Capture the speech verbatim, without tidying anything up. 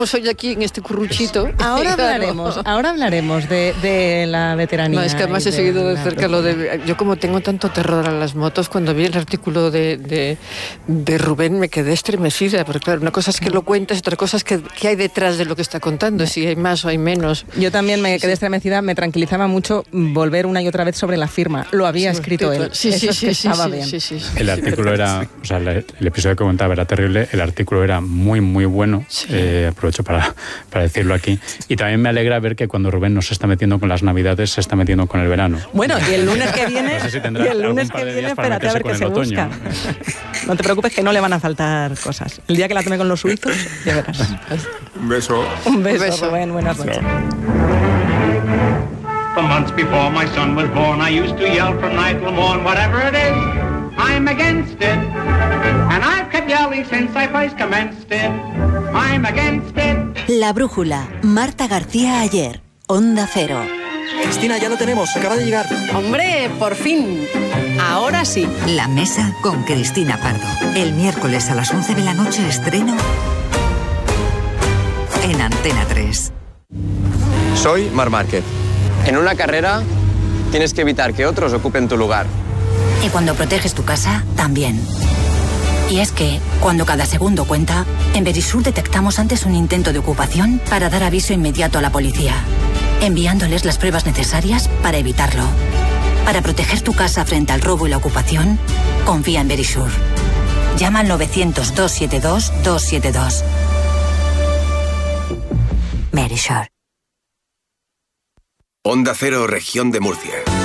Hoy aquí en este curruchito. Ahora hablaremos, claro. ahora hablaremos de, de la veteranía. No, es que además he seguido de cerca lo de... Yo como tengo tanto terror a las motos, cuando vi el artículo de, de, de Rubén me quedé estremecida, porque claro, una cosa es que lo cuentas, otra cosa es que, que hay detrás de lo que está contando, si hay más o hay menos. Yo también me quedé estremecida, me tranquilizaba mucho volver una y otra vez sobre la firma. Lo había sí, escrito él. Sí, sí, Eso sí, es que sí, estaba sí, bien. Sí, sí, sí, el artículo era, o sea, el, el episodio que comentaba era terrible, el artículo era muy, muy bueno. Sí. Eh, aprovecho para... para decirlo aquí. Y también me alegra ver que cuando Rubén no se está metiendo con las Navidades, se está metiendo con el verano. Bueno, y el lunes que viene, no sé si y el lunes que viene, espérate a ver qué se busca. No te preocupes que no le van a faltar cosas. El día que la tome con los suizos, ya verás. Un beso. Un beso, Un beso. Rubén, buenas noches. For months before my son was born, I used to yell from night till morn, whatever it is, I'm against it. And I've kept yelling since I first commenced it. I'm against it. La Brújula, Marta García Ayer, Onda Cero. Cristina, ya lo tenemos, acaba de llegar. ¡Hombre, por fin! Ahora sí. La Mesa con Cristina Pardo. El miércoles a las once de la noche estreno en Antena tres. Soy Marc Márquez. En una carrera tienes que evitar que otros ocupen tu lugar. Y cuando proteges tu casa, también. Y es que, cuando cada segundo cuenta, en Verisur detectamos antes un intento de ocupación para dar aviso inmediato a la policía, enviándoles las pruebas necesarias para evitarlo. Para proteger tu casa frente al robo y la ocupación, confía en Verisur. Llama al novecientos, doscientos setenta y dos, doscientos setenta y dos. Verisur. Onda Cero, Región de Murcia.